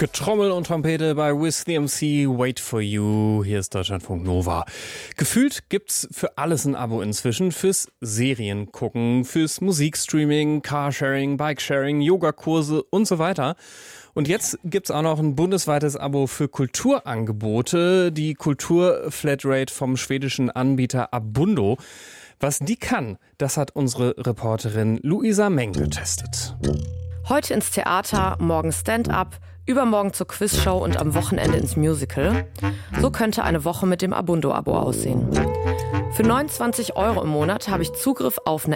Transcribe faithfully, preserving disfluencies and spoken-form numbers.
Getrommel und Trompete bei With the M C, Wait for You. Hier ist Deutschlandfunk Nova. Gefühlt gibt's für alles ein Abo inzwischen. Fürs Seriengucken, fürs Musikstreaming, Carsharing, Bikesharing, Yogakurse und so weiter. Und jetzt gibt's auch noch ein bundesweites Abo für Kulturangebote. Die Kultur-Flatrate vom schwedischen Anbieter Abundo. Was die kann, das hat unsere Reporterin Luisa Meng getestet. Heute ins Theater, morgen Stand-up, übermorgen zur Quizshow und am Wochenende ins Musical. So könnte eine Woche mit dem Abundo-Abo aussehen. Für neunundzwanzig Euro im Monat habe ich Zugriff auf eine